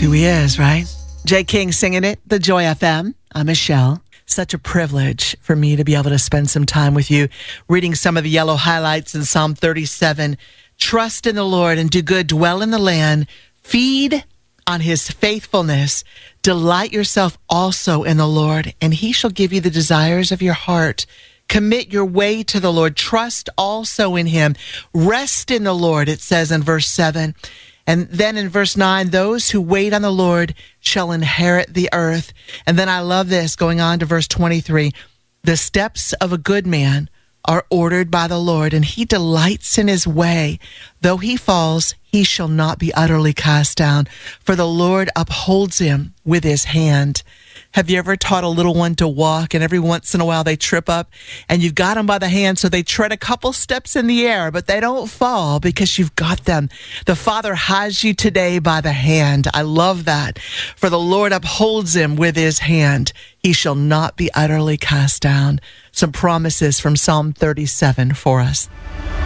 who he is, right? Jay King singing it, The Joy FM. I'm Michelle. Such a privilege for me to be able to spend some time with you, reading some of the yellow highlights in Psalm 37. Trust in the Lord and do good, dwell in the land, feed on his faithfulness. Delight yourself also in the Lord, and he shall give you the desires of your heart. Commit your way to the Lord. Trust also in him. Rest in the Lord, it says in verse 7. And then in verse 9, those who wait on the Lord shall inherit the earth. And then I love this, going on to verse 23. The steps of a good man are ordered by the Lord, and he delights in his way. Though he falls, he shall not be utterly cast down, for the Lord upholds him with his hand. Have you ever taught a little one to walk, and every once in a while they trip up, and you've got them by the hand, so they tread a couple steps in the air, but they don't fall because you've got them. The Father has you today by the hand. I love that. For the Lord upholds him with his hand. He shall not be utterly cast down. Some promises from Psalm 37 for us.